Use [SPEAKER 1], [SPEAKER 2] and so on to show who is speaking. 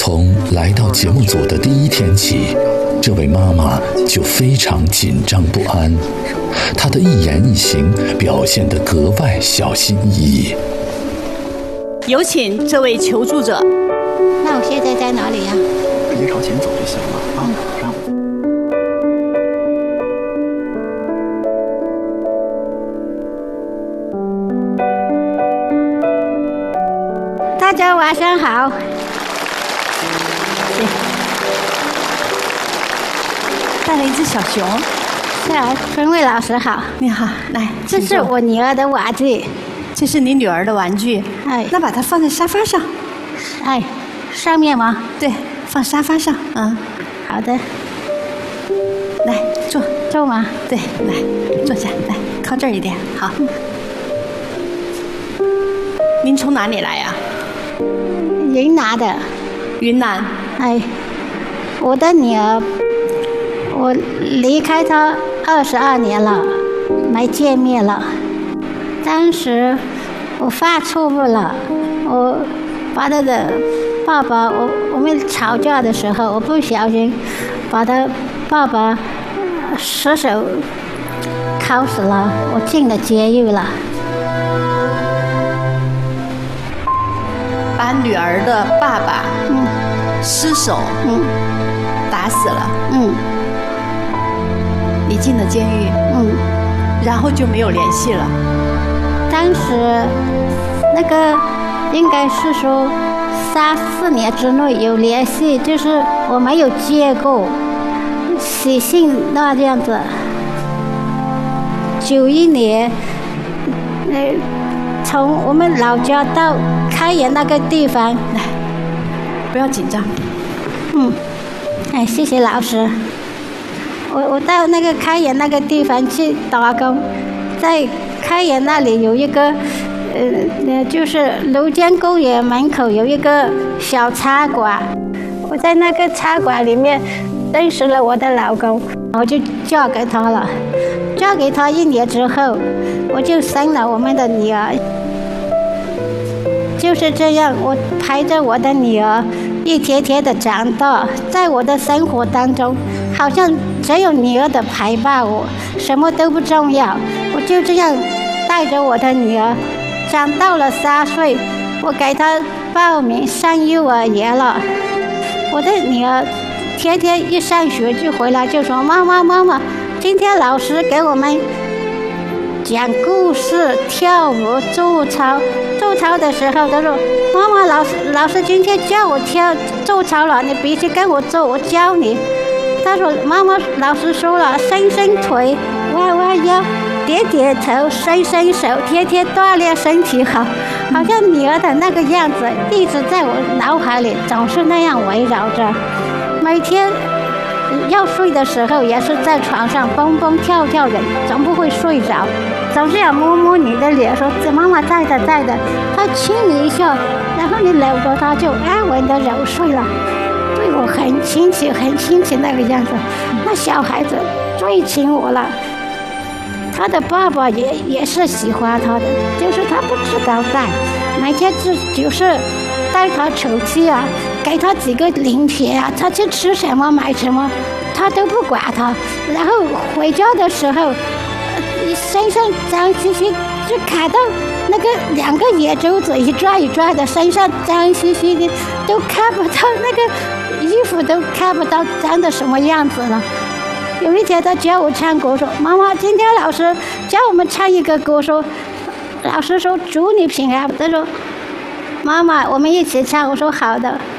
[SPEAKER 1] 从来到节目组的第一天起，这位妈妈就非常紧张不安，她的一言一行表现得格外小心翼翼。
[SPEAKER 2] 有请这位求助者。
[SPEAKER 3] 那我现在在哪里呀？
[SPEAKER 4] 直接朝前走就行了啊。
[SPEAKER 3] 大家晚上好。
[SPEAKER 2] 带了一只小熊。
[SPEAKER 3] 是啊，春慧老师好。
[SPEAKER 2] 你好，来，
[SPEAKER 3] 这是我女儿的玩具。
[SPEAKER 2] 这是你女儿的玩具。
[SPEAKER 3] 哎，
[SPEAKER 2] 那把它放在沙发上。
[SPEAKER 3] 哎，上面吗？
[SPEAKER 2] 对，放沙发上。嗯，
[SPEAKER 3] 好的。
[SPEAKER 2] 来，
[SPEAKER 3] 坐吗？
[SPEAKER 2] 对，来，坐下，来，靠这儿一点。好。您从哪里来呀？
[SPEAKER 3] 云南的。
[SPEAKER 2] 云南。
[SPEAKER 3] 哎，我的女儿，我离开她22年了，没见面了。当时我发错误了，我把她的爸爸，我们吵架的时候，我不小心把她爸爸失手铐死了，我进了监狱了。
[SPEAKER 2] 把女儿的爸爸失手打死了。你进了监狱。然后就没有联系了。
[SPEAKER 3] 当时那个应该是说3、4年之内有联系，就是我没有见过，写信那样子。91年，从我们老家到开原那个地方，
[SPEAKER 2] 来，不要紧张。
[SPEAKER 3] 哎，谢谢老师。我到那个开原那个地方去打工，在开原那里有一个，就是庐江公园门口有一个小茶馆，我在那个茶馆里面认识了我的老公，我就嫁给他了。嫁给他1年之后，我就生了我们的女儿。就是这样，我陪着我的女儿一天天的长大，在我的生活当中，好像只有女儿的陪伴我，什么都不重要。我就这样带着我的女儿，长到了3岁，我给她报名上幼儿园了。我的女儿天天一上学就回来就说：“妈妈，今天老师给我们讲故事、跳舞、做操。做操的时候，他说：‘妈妈，老师今天叫我做操了，你必须跟我做，我教你。’他说：‘妈妈，老师说了，伸伸腿，弯弯腰，点点头，伸伸手，天天锻炼身体好。’好像女儿的那个样子一直在我脑海里，总是那样围绕着。每天要睡的时候，也是在床上蹦蹦跳跳的，总不会睡着。总是要摸摸你的脸，说妈妈在的。他亲你一下，然后你搂着他就安稳的入睡了。对我很亲切那个样子。那小孩子最亲我了。他的爸爸也是喜欢他的，就是他不知道带，每天就是带他出去啊，给他几个零钱啊，他去吃什么买什么，他都不管他。然后回家的时候，身上脏兮兮，就卡到那个2个眼珠子一抓的，身上脏兮兮的，都看不到那个衣服，都看不到脏的什么样子了。有一天他教我唱歌，说：“妈妈，今天老师教我们唱一个歌，说老师说祝你平安。”他说：“妈妈，我们一起唱。”我说：“好的。”